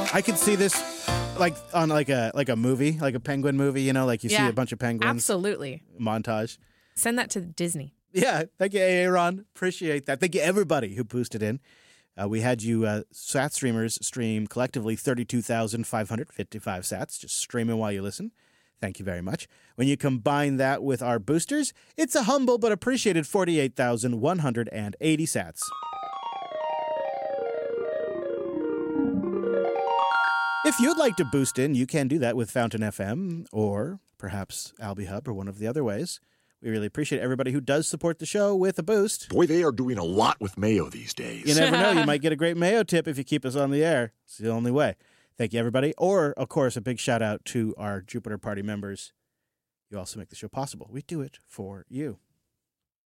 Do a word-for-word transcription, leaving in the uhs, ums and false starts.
I could see this like on like a like a movie, like a penguin movie, you know, like you Yeah, see a bunch of penguins. Absolutely. Montage. Send that to Disney. Yeah. Thank you, Aaron. Appreciate that. Thank you, everybody who boosted in. Uh, we had you uh, Sat streamers stream collectively thirty-two thousand five hundred fifty-five sats, just streaming while you listen. Thank you very much. When you combine that with our boosters, it's a humble but appreciated forty-eight thousand one hundred eighty sats. If you'd like to boost in, you can do that with Fountain F M or perhaps Albie Hub or one of the other ways. We really appreciate everybody who does support the show with a boost. Boy, they are doing a lot with Mayo these days. You never know. You might get a great Mayo tip if you keep us on the air. It's the only way. Thank you, everybody. Or, of course, a big shout out to our Jupiter Party members. You also make the show possible. We do it for you.